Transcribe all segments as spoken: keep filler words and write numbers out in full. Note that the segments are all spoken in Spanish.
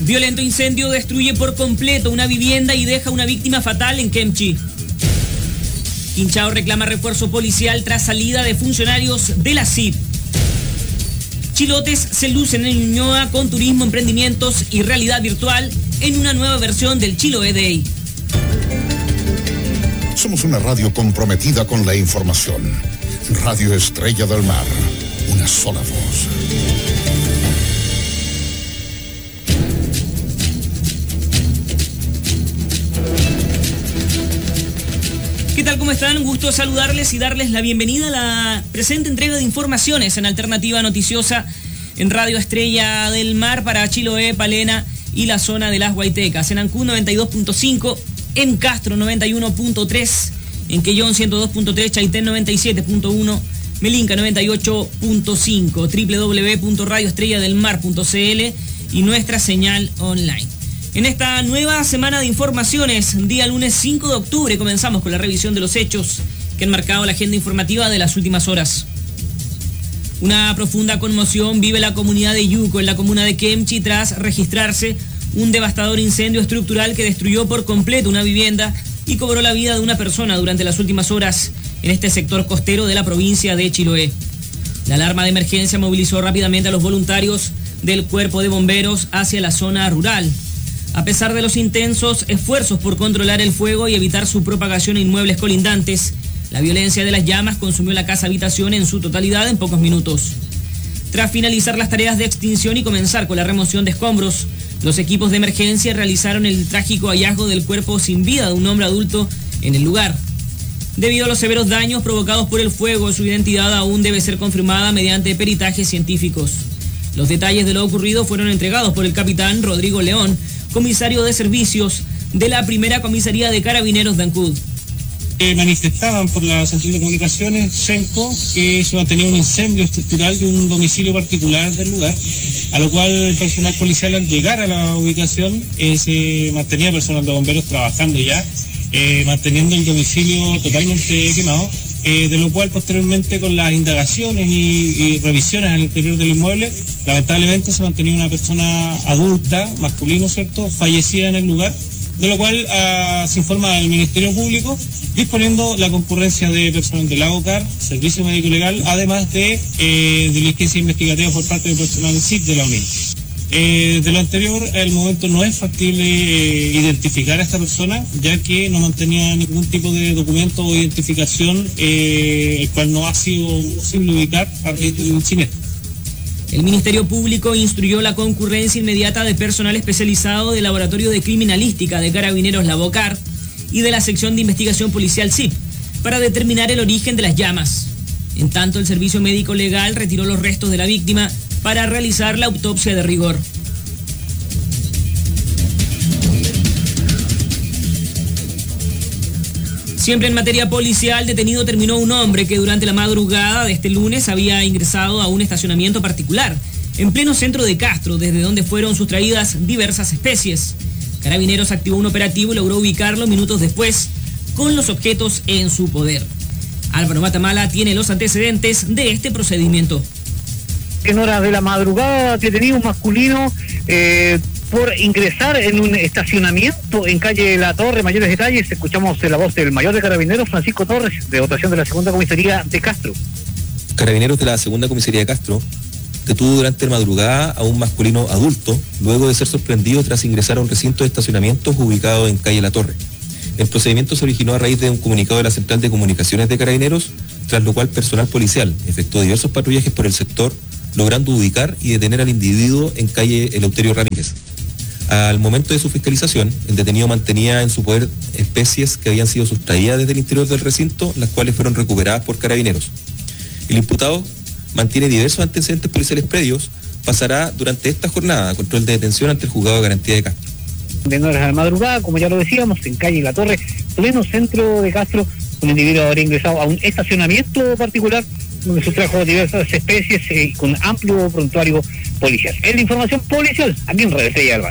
Violento incendio destruye por completo una vivienda y deja una víctima fatal en Kemchi. Quinchao reclama refuerzo policial tras salida de funcionarios de la C I P. Chilotes se lucen en Ñuñoa con turismo, emprendimientos y realidad virtual en una nueva versión del Chiloé Day. Somos una radio comprometida con la información. Radio Estrella del Mar. Una sola voz. ¿Qué tal? ¿Cómo están? Un gusto saludarles y darles la bienvenida a la presente entrega de informaciones en Alternativa Noticiosa en Radio Estrella del Mar para Chiloé, Palena y la zona de las Guaitecas. En Ancún noventa y dos punto cinco, en Castro noventa y uno punto tres, en Quellón ciento dos punto tres, Chaitén noventa y siete punto uno, Melinca noventa y ocho punto cinco, doble u doble u doble u punto radio estrella del mar punto c l y nuestra señal online. En esta nueva semana de informaciones, día lunes cinco de octubre, comenzamos con la revisión de los hechos que han marcado la agenda informativa de las últimas horas. Una profunda conmoción vive la comunidad de Yuco en la comuna de Kemchi tras registrarse un devastador incendio estructural que destruyó por completo una vivienda y cobró la vida de una persona durante las últimas horas en este sector costero de la provincia de Chiloé. La alarma de emergencia movilizó rápidamente a los voluntarios del cuerpo de bomberos hacia la zona rural. A pesar de los intensos esfuerzos por controlar el fuego y evitar su propagación a inmuebles colindantes, la violencia de las llamas consumió la casa habitación en su totalidad en pocos minutos. Tras finalizar las tareas de extinción y comenzar con la remoción de escombros, los equipos de emergencia realizaron el trágico hallazgo del cuerpo sin vida de un hombre adulto en el lugar. Debido a los severos daños provocados por el fuego, su identidad aún debe ser confirmada mediante peritajes científicos. Los detalles de lo ocurrido fueron entregados por el capitán Rodrigo León, comisario de servicios de la primera comisaría de Carabineros de Ancud. Eh, manifestaban por la central de comunicaciones Senco que se mantenía un incendio estructural de un domicilio particular del lugar, a lo cual el personal policial al llegar a la ubicación eh, se mantenía personal de bomberos trabajando ya, eh, manteniendo el domicilio totalmente quemado, eh, de lo cual posteriormente con las indagaciones y, y revisiones al interior del inmueble, lamentablemente se mantenía una persona adulta, masculino, ¿cierto?, fallecida en el lugar, de lo cual uh, se informa al Ministerio Público, disponiendo la concurrencia de personal del AGOCAR, Servicio Médico Legal, además de eh, diligencia investigativa por parte del personal del C I P de la UNIL. Eh, de lo anterior, al momento no es factible eh, identificar a esta persona, ya que no mantenía ningún tipo de documento o identificación, eh, el cual no ha sido posible ubicar a raíz del incidente. El Ministerio Público instruyó la concurrencia inmediata de personal especializado del Laboratorio de Criminalística de Carabineros La Bocar y de la Sección de Investigación Policial C I P para determinar el origen de las llamas. En tanto, el Servicio Médico Legal retiró los restos de la víctima para realizar la autopsia de rigor. Siempre en materia policial, detenido terminó un hombre que durante la madrugada de este lunes había ingresado a un estacionamiento particular, en pleno centro de Castro, desde donde fueron sustraídas diversas especies. Carabineros activó un operativo y logró ubicarlo minutos después, con los objetos en su poder. Álvaro Matamala tiene los antecedentes de este procedimiento. En horas de la madrugada, detenido un masculino eh, por ingresar en un estacionamiento en calle La Torre. Mayores detalles, escuchamos la voz del mayor de Carabineros, Francisco Torres, de dotación de la segunda comisaría de Castro. Carabineros de la segunda comisaría de Castro detuvo durante la madrugada a un masculino adulto, luego de ser sorprendido tras ingresar a un recinto de estacionamientos ubicado en calle La Torre. El procedimiento se originó a raíz de un comunicado de la Central de Comunicaciones de Carabineros, tras lo cual personal policial efectuó diversos patrullajes por el sector, logrando ubicar y detener al individuo en calle Eleuterio Ramírez. Al momento de su fiscalización, el detenido mantenía en su poder especies que habían sido sustraídas desde el interior del recinto, las cuales fueron recuperadas por Carabineros. El imputado mantiene diversos antecedentes policiales previos, pasará durante esta jornada a control de detención ante el juzgado de garantía de Castro. En horas de la madrugada, como ya lo decíamos, en calle La Torre, pleno centro de Castro, un individuo habría ingresado a un estacionamiento particular donde sustrajo diversas especies eh, con amplio prontuario policial. Es la información policial aquí en Radio Estrella del Mar.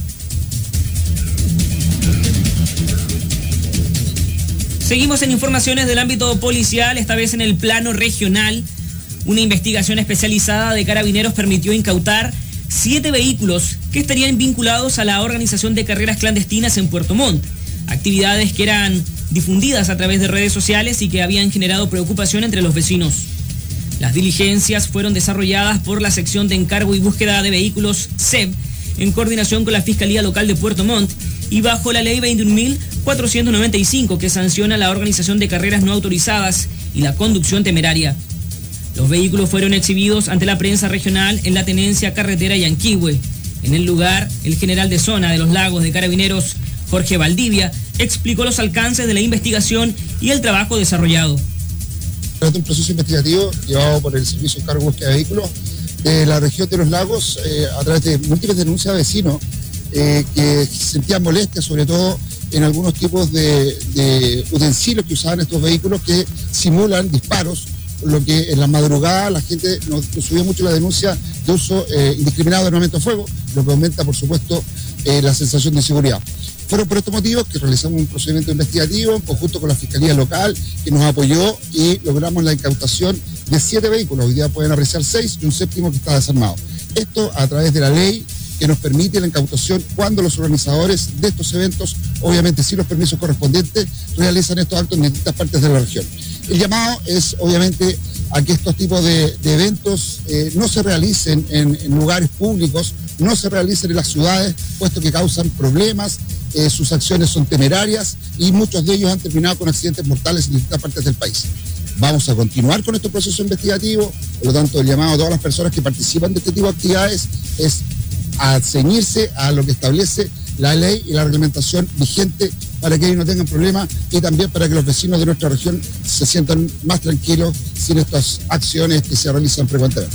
Seguimos en informaciones del ámbito policial, esta vez en el plano regional. Una investigación especializada de Carabineros permitió incautar siete vehículos que estarían vinculados a la organización de carreras clandestinas en Puerto Montt, actividades que eran difundidas a través de redes sociales y que habían generado preocupación entre los vecinos. Las diligencias fueron desarrolladas por la sección de encargo y búsqueda de vehículos S E B en coordinación con la Fiscalía Local de Puerto Montt y bajo la ley veintiún mil cuatrocientos noventa y cinco que sanciona la organización de carreras no autorizadas y la conducción temeraria. Los vehículos fueron exhibidos ante la prensa regional en la tenencia carretera Yanquihue. En el lugar, el general de zona de los Lagos de Carabineros, Jorge Valdivia, explicó los alcances de la investigación y el trabajo desarrollado. Es un proceso investigativo llevado por el Servicio de Encargo y Búsqueda de Vehículos de la región de los Lagos eh, a través de múltiples denuncias de vecinos eh, que sentían molestias, sobre todo en algunos tipos de, de utensilios que usaban estos vehículos que simulan disparos, lo que en la madrugada la gente nos, nos subió mucho la denuncia de uso eh, indiscriminado de armamento de fuego, lo que aumenta, por supuesto, eh, la sensación de inseguridad. Fueron por estos motivos que realizamos un procedimiento investigativo en conjunto con la Fiscalía Local, que nos apoyó y logramos la incautación de siete vehículos. Hoy día pueden apreciar seis y un séptimo que está desarmado. Esto a través de la ley que nos permite la incautación cuando los organizadores de estos eventos, obviamente sin los permisos correspondientes, realizan estos actos en distintas partes de la región. El llamado es obviamente a que estos tipos de, de eventos eh, no se realicen en, en lugares públicos, no se realicen en las ciudades, puesto que causan problemas, eh, sus acciones son temerarias y muchos de ellos han terminado con accidentes mortales en distintas partes del país. Vamos a continuar con este proceso investigativo, por lo tanto el llamado a todas las personas que participan de este tipo de actividades es a ceñirse a lo que establece la ley y la reglamentación vigente para que ellos no tengan problemas y también para que los vecinos de nuestra región se sientan más tranquilos sin estas acciones que se realizan frecuentemente.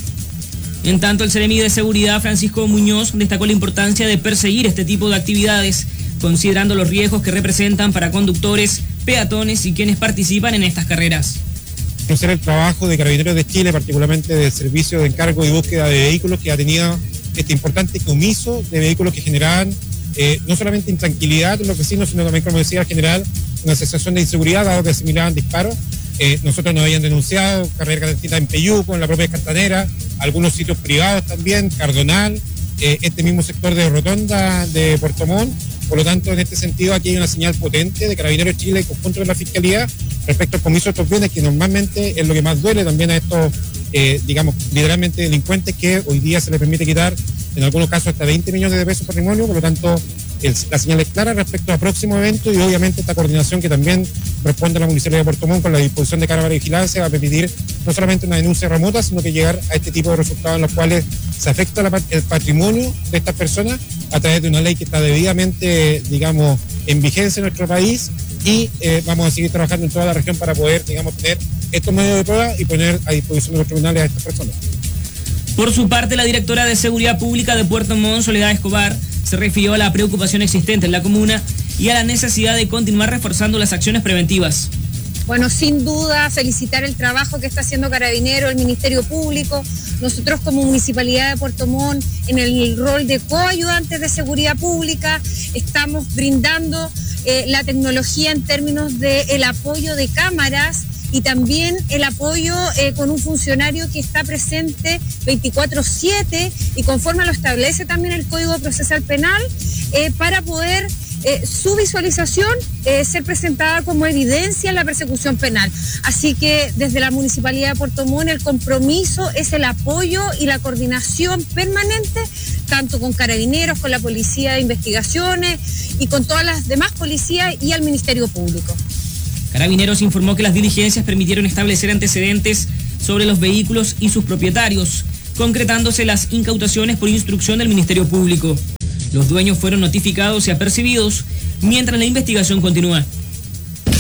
En tanto, el Seremi de Seguridad, Francisco Muñoz, destacó la importancia de perseguir este tipo de actividades, considerando los riesgos que representan para conductores, peatones y quienes participan en estas carreras. Conocer el trabajo de Carabineros de Chile, particularmente del Servicio de Encargo y Búsqueda de Vehículos, que ha tenido este importante comiso de vehículos que generaban eh, no solamente intranquilidad en los vecinos, sino también, como decía el general, una sensación de inseguridad, dado que asimilaban disparos. Eh, nosotros nos habían denunciado carrera clandestina en Peyuco, en la propia Cartanera, algunos sitios privados también, Cardonal, eh, este mismo sector de Rotonda de Puerto Montt. Por lo tanto, en este sentido, aquí hay una señal potente de Carabineros Chile en conjunto con la Fiscalía respecto al comiso de estos bienes, que normalmente es lo que más duele también a estos, eh, digamos, literalmente delincuentes que hoy día se les permite quitar, en algunos casos, hasta veinte millones de pesos de patrimonio. Por lo tanto, el, la señal es clara respecto a próximo evento y obviamente esta coordinación que también responde a la Municipalidad de Puerto Montt con la disposición de cámara de vigilancia va a permitir no solamente una denuncia remota, sino que llegar a este tipo de resultados en los cuales se afecta la, el patrimonio de estas personas a través de una ley que está debidamente, digamos, en vigencia en nuestro país y eh, vamos a seguir trabajando en toda la región para poder, digamos, tener estos medios de prueba y poner a disposición de los tribunales a estas personas. Por su parte, la directora de Seguridad Pública de Puerto Montt, Soledad Escobar, se refirió a la preocupación existente en la comuna y a la necesidad de continuar reforzando las acciones preventivas. Bueno, sin duda, felicitar el trabajo que está haciendo Carabineros, el Ministerio Público. Nosotros como Municipalidad de Puerto Montt, en el rol de coayudantes de seguridad pública, estamos brindando eh, la tecnología en términos del apoyo de cámaras y también el apoyo eh, con un funcionario que está presente veinticuatro siete y conforme lo establece también el Código Procesal Penal, eh, para poder Eh, su visualización eh, ser presentada como evidencia en la persecución penal. Así que desde la Municipalidad de Puerto Montt el compromiso es el apoyo y la coordinación permanente, tanto con Carabineros, con la Policía de Investigaciones y con todas las demás policías y al Ministerio Público. Carabineros informó que las diligencias permitieron establecer antecedentes sobre los vehículos y sus propietarios, concretándose las incautaciones por instrucción del Ministerio Público. Los dueños fueron notificados y apercibidos mientras la investigación continúa.